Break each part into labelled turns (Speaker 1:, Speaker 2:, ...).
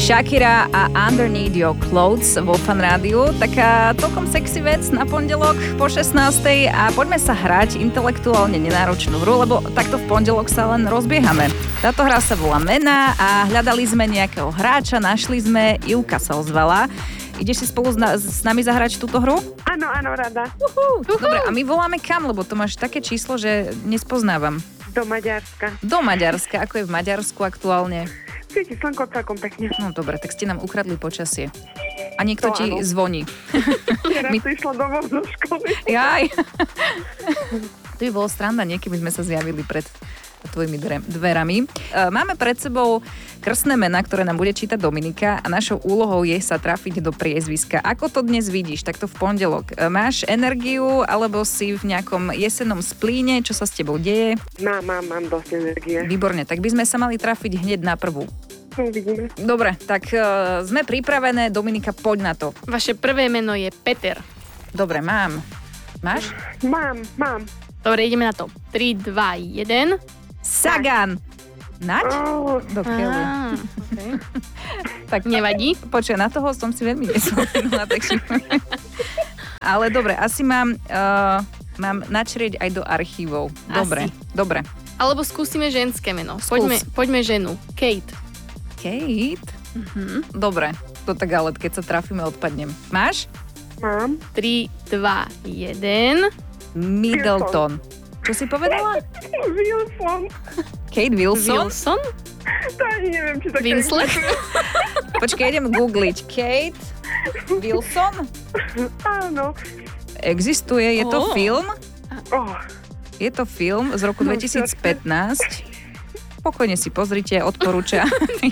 Speaker 1: Shakira a Underneath Your Clothes vo Fan Rádiu. Taká celkom sexy vec na pondelok po 16. A poďme sa hrať intelektuálne nenáročnú hru, lebo takto v pondelok sa len rozbiehame. Táto hra sa volá Mená a hľadali sme nejakého hráča, našli sme, Ivka sa ozvala. Ideš si spolu s nami zahrať túto hru?
Speaker 2: Áno, rada.
Speaker 1: Dobre, a my voláme kam, lebo to máš také číslo, že nespoznávam.
Speaker 2: Do Maďarska.
Speaker 1: Do Maďarska, ako je v Maďarsku aktuálne?
Speaker 2: Svieti slnko celkom pekne.
Speaker 1: No dobre, tak ste nám ukradli počasie. A niekto ti
Speaker 2: áno.
Speaker 1: zvoní.
Speaker 2: Teraz si išla domov zo školy.
Speaker 1: Jaj. To by bolo sranda, niekedy sme sa zjavili pred tvojimi dverami. Máme pred sebou krstné mená, ktoré nám bude čítať Dominika a našou úlohou je sa trafiť do priezviska. Ako to dnes vidíš, takto v pondelok? Máš energiu alebo si v nejakom jesennom splíne? Čo sa s tebou deje?
Speaker 2: Mám dosť energie.
Speaker 1: Výborne, tak by sme sa mali trafiť hneď na prvú.
Speaker 2: Vidíme.
Speaker 1: Dobre, tak sme pripravené. Dominika, poď na to.
Speaker 3: Vaše prvé meno je Peter.
Speaker 1: Dobre, mám. Máš?
Speaker 2: Mám.
Speaker 3: Dobre, ideme na to. 3, 2, 1.
Speaker 1: Sagan! Nať? Do keľu.
Speaker 3: Okay.
Speaker 1: Tak
Speaker 3: Nevadí.
Speaker 1: Počuj, na toho som si veľmi nespomenula, takže... Ale dobre, asi mám načrieť aj do archívov. Dobre.
Speaker 3: Alebo skúsime ženské meno. Poďme ženu. Kate.
Speaker 1: Kate? Dobre, to tak ale keď sa trafíme, odpadnem. Máš?
Speaker 2: Mám.
Speaker 3: 3, 2, 1.
Speaker 1: Middleton. Čo si povedala?
Speaker 2: Wilson.
Speaker 1: Kate Wilson?
Speaker 3: Wilson?
Speaker 2: To ani neviem, či tak...
Speaker 3: Winslet?
Speaker 1: Počkaj, idem googliť. Kate Wilson?
Speaker 2: Áno.
Speaker 1: Existuje, je to film?
Speaker 2: Oh.
Speaker 1: Je to film z roku 2015. Pokojne si pozrite, odporúča.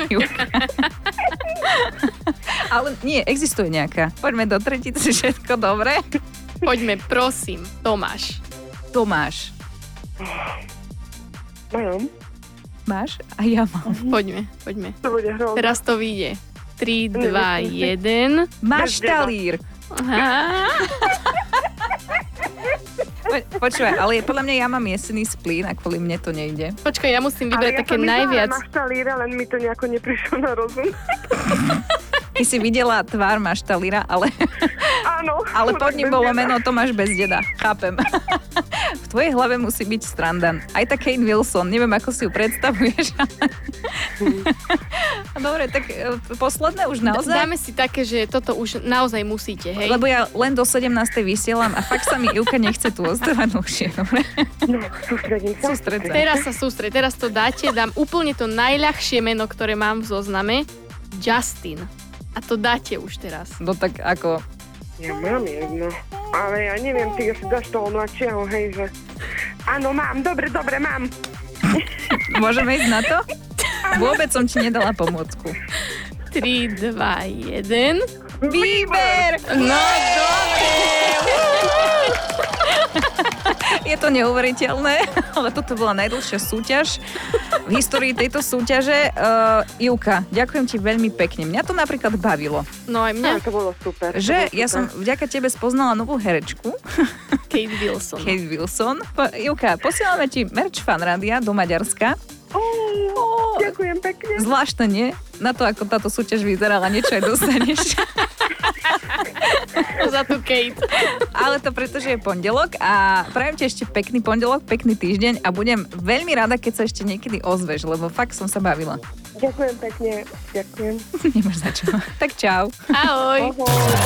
Speaker 1: Ale nie, existuje nejaká. Poďme do tretice, všetko dobre?
Speaker 3: Poďme, prosím. Tomáš.
Speaker 2: Mám.
Speaker 1: Máš? A ja mám.
Speaker 3: Poďme.
Speaker 2: To bude hrozné.
Speaker 3: Teraz to vyjde. 3, 2, 1.
Speaker 1: Maštalír. Počúvaj, ale podľa mňa ja mám jesený splín a kvôli mne to nejde.
Speaker 3: Počkaj, ja musím vybrať také najviac.
Speaker 2: Ale ja som Maštalíra, len mi to nejako neprišlo na rozum.
Speaker 1: Ty si videla tvár Maštalíra, ale...
Speaker 2: Áno.
Speaker 1: Ale pod ním bolo meno Tomáš bez deda. Chápem. V tvojej hlave musí byť Strandan. Aj tá Kate Wilson. Neviem, ako si ju predstavuješ. Dobre, tak posledné už naozaj?
Speaker 3: Dáme si také, že toto už naozaj musíte, hej?
Speaker 1: Lebo ja len do 17. vysielam a fakt sa mi Ivka nechce tu ostávať dlhšie. Dobre?
Speaker 2: No, sústreď sa.
Speaker 3: Teraz sa sústreď. Teraz to dáte. Dám úplne to najľahšie meno, ktoré mám v zozname. Justin. A to dáte už teraz.
Speaker 1: No tak ako...
Speaker 2: Ja mám jedno. Ale ja neviem, ty si dáš toho mladšieho, hej, že... Áno, mám. Dobre, mám.
Speaker 1: Môžeme ísť na to? Vôbec som ti nedala pomôcku.
Speaker 3: 3, 2, 1.
Speaker 1: Výber!
Speaker 3: No, dobre!
Speaker 1: Je to neuveriteľné, ale toto bola najdlhšia súťaž v histórii tejto súťaže. Ivka, ďakujem ti veľmi pekne. Mňa to napríklad bavilo.
Speaker 3: No aj mňa.
Speaker 2: To bolo super.
Speaker 1: Že ja som vďaka tebe spoznala novú herečku.
Speaker 3: Kate Wilson.
Speaker 1: Ivka, posielame ti merch Fan Rádia do Maďarska.
Speaker 2: Ďakujem pekne.
Speaker 1: Zvláštne, nie? Na to, ako táto súťaž vyzerala, niečo aj dostaneš.
Speaker 3: Za tú Kate.
Speaker 1: Ale to preto, že je pondelok a prajem ti ešte pekný pondelok, pekný týždeň a budem veľmi rada, keď sa ešte niekedy ozveš, lebo fakt som sa bavila.
Speaker 2: Ďakujem pekne. Ďakujem.
Speaker 1: Nemáš za čo. Tak čau.
Speaker 3: Ahoj.
Speaker 2: Ahoj.